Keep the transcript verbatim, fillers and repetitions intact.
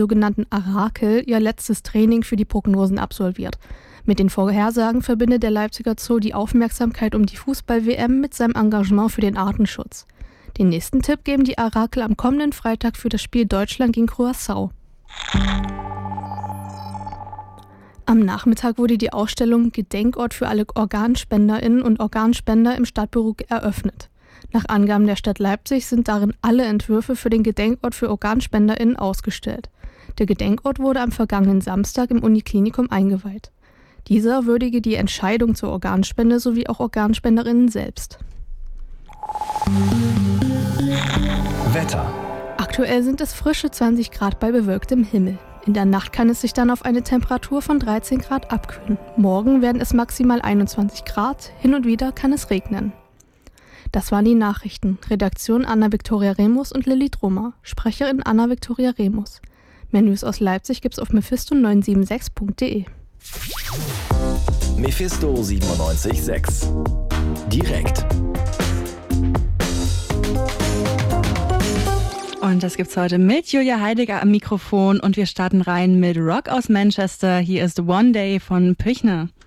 sogenannten Arakel ihr letztes Training für die Prognosen absolviert. Mit den Vorhersagen verbindet der Leipziger Zoo die Aufmerksamkeit um die Fußball-W M mit seinem Engagement für den Artenschutz. Den nächsten Tipp geben die Arakel am kommenden Freitag für das Spiel Deutschland gegen Curaçao. Am Nachmittag wurde die Ausstellung Gedenkort für alle OrganspenderInnen und Organspender im Stadtbüro eröffnet. Nach Angaben der Stadt Leipzig sind darin alle Entwürfe für den Gedenkort für OrganspenderInnen ausgestellt. Der Gedenkort wurde am vergangenen Samstag im Uniklinikum eingeweiht. Dieser würdige die Entscheidung zur Organspende sowie auch OrganSpenderInnen selbst. Wetter. Aktuell sind es frische zwanzig Grad bei bewölktem Himmel. In der Nacht kann es sich dann auf eine Temperatur von dreizehn Grad abkühlen. Morgen werden es maximal einundzwanzig Grad, hin und wieder kann es regnen. Das waren die Nachrichten. Redaktion Anna-Viktoria Remus und Lilly Drummer. Sprecherin Anna-Viktoria Remus. Mehr News aus Leipzig gibt's auf mephisto neun sieben sechs punkt de. Mephisto siebenundneunzig Komma sechs. Direkt. Und das gibt's heute mit Julia Heidegger am Mikrofon und wir starten rein mit Rock aus Manchester. Hier ist One Day von Püchner.